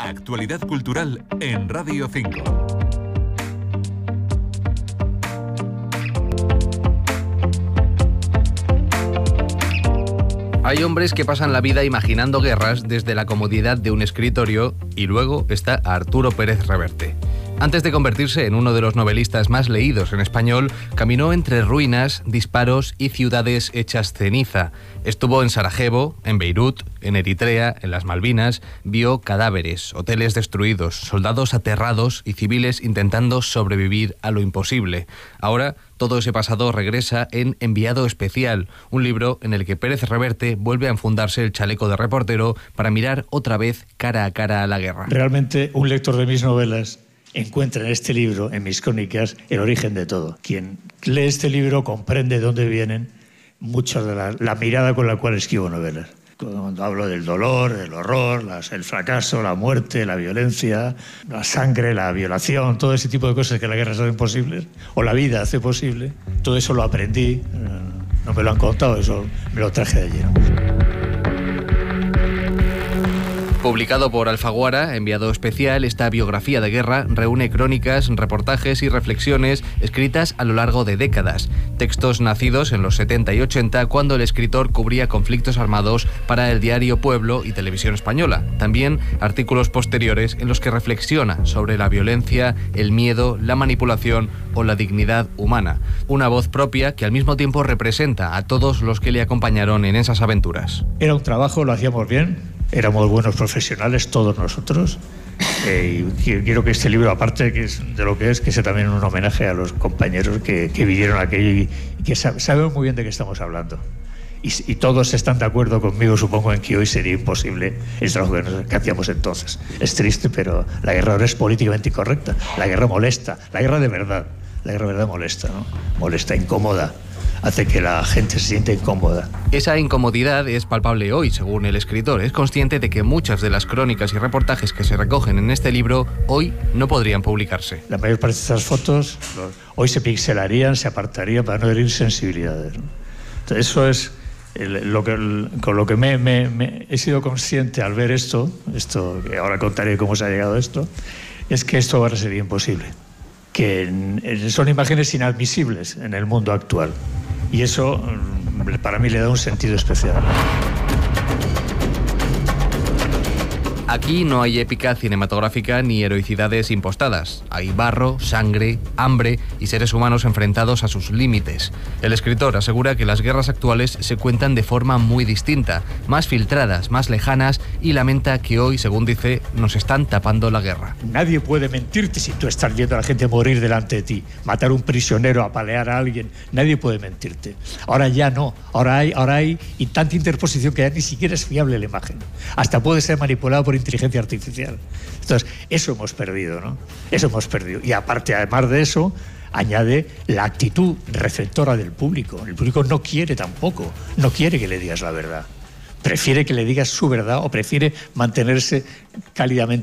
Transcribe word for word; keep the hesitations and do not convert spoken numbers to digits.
actualidad cultural en Radio cinco. Hay hombres que pasan la vida imaginando guerras desde la comodidad de un escritorio, y luego está Arturo Pérez Reverte. Antes de convertirse en uno de los novelistas más leídos en español, caminó entre ruinas, disparos y ciudades hechas ceniza. Estuvo en Sarajevo, en Beirut, en Eritrea, en las Malvinas, vio cadáveres, hoteles destruidos, soldados aterrados y civiles intentando sobrevivir a lo imposible. Ahora, todo ese pasado regresa en Enviado Especial, un libro en el que Pérez Reverte vuelve a enfundarse el chaleco de reportero para mirar otra vez cara a cara a la guerra. Realmente, un lector de mis novelas encuentra en este libro, en mis crónicas, el origen de todo. Quien lee este libro comprende de dónde vienen muchas de la, la mirada con la cual escribo novelas. Cuando hablo del dolor, el horror, las, el fracaso, la muerte, la violencia, la sangre, la violación, todo ese tipo de cosas que la guerra hace posibles, o la vida hace posible, todo eso lo aprendí, no me lo han contado, eso me lo traje de allí, ¿no? Publicado por Alfaguara, Enviado Especial, esta biografía de guerra reúne crónicas, reportajes y reflexiones escritas a lo largo de décadas. Textos nacidos en los setenta y ochenta, cuando el escritor cubría conflictos armados para el diario Pueblo y Televisión Española. También artículos posteriores en los que reflexiona sobre la violencia, el miedo, la manipulación o la dignidad humana. Una voz propia que al mismo tiempo representa a todos los que le acompañaron en esas aventuras. Era un trabajo, lo hacíamos bien. Éramos buenos profesionales, todos nosotros. Eh, y quiero que este libro, aparte que es de lo que es, que sea también un homenaje a los compañeros que, que vivieron aquello y, y que sab- sabemos muy bien de qué estamos hablando. Y, y todos están de acuerdo conmigo, supongo, en que hoy sería imposible el trabajo que, nos, que hacíamos entonces. Es triste, pero la guerra ahora es políticamente incorrecta. La guerra molesta, la guerra de verdad. La guerra de verdad molesta, ¿no? Molesta, incomoda. Hace que la gente se sienta incómoda. Esa incomodidad es palpable hoy, según el escritor. Es consciente de que muchas de las crónicas y reportajes que se recogen en este libro hoy no podrían publicarse. La mayor parte de estas fotos los, hoy se pixelarían, se apartarían para no herir sensibilidades, ¿no? Entonces, eso es el, lo que, el, con lo que me, me, me he sido consciente al ver esto, esto que ahora contaré cómo se ha llegado a esto, es que esto ahora sería imposible. Que en, son imágenes inadmisibles en el mundo actual. Y eso para mí le da un sentido especial. Aquí no hay épica cinematográfica ni heroicidades impostadas. Hay barro, sangre, hambre y seres humanos enfrentados a sus límites. El escritor asegura que las guerras actuales se cuentan de forma muy distinta, más filtradas, más lejanas, y lamenta que hoy, según dice, nos están tapando la guerra. Nadie puede mentirte si tú estás viendo a la gente morir delante de ti, matar a un prisionero, apalear a alguien. Nadie puede mentirte. Ahora ya no. Ahora hay, ahora hay y tanta interposición que ya ni siquiera es fiable la imagen. Hasta puede ser manipulado por inteligencia artificial. Entonces, eso hemos perdido, ¿no? Eso hemos perdido. Y aparte, además de eso, añade la actitud receptora del público. El público no quiere tampoco, no quiere que le digas la verdad. Prefiere que le digas su verdad o prefiere mantenerse cálidamente